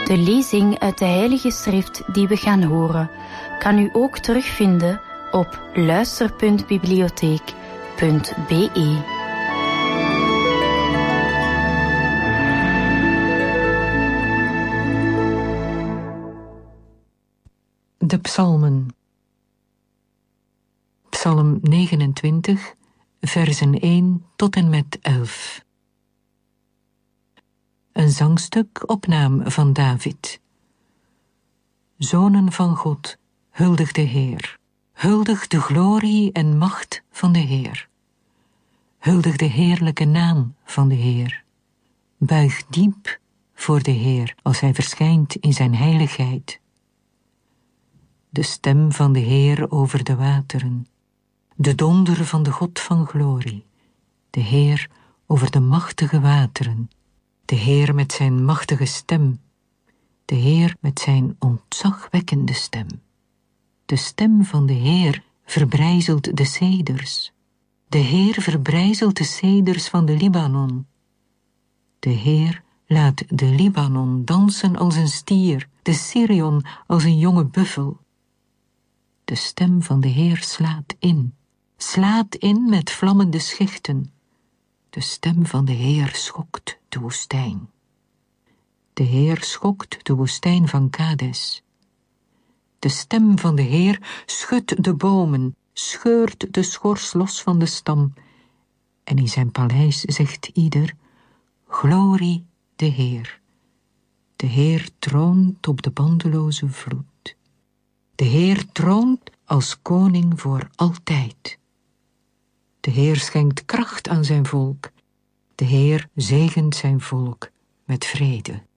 De lezing uit de Heilige Schrift die we gaan horen, kan u ook terugvinden op luister.bibliotheek.be. De psalmen. Psalm 29, versen 1 tot en met 11. Een zangstuk op naam van David. Zonen van God, huldig de Heer. Huldig de glorie en macht van de Heer. Huldig de heerlijke naam van de Heer. Buig diep voor de Heer als hij verschijnt in zijn heiligheid. De stem van de Heer over de wateren. De donder van de God van glorie. De Heer over de machtige wateren. De Heer met zijn machtige stem. De Heer met zijn ontzagwekkende stem. De stem van de Heer verbrijzelt de ceders. De Heer verbrijzelt de ceders van de Libanon. De Heer laat de Libanon dansen als een stier, de Sirion als een jonge buffel. De stem van de Heer slaat in met vlammende schichten. De stem van de Heer schokt de woestijn. De Heer schokt de woestijn van Kades. De stem van de Heer schudt de bomen, scheurt de schors los van de stam. En in zijn paleis zegt ieder, glorie de Heer. De Heer troont op de bandeloze vloed. De Heer troont als koning voor altijd. De Heer schenkt kracht aan zijn volk. De Heer zegent zijn volk met vrede.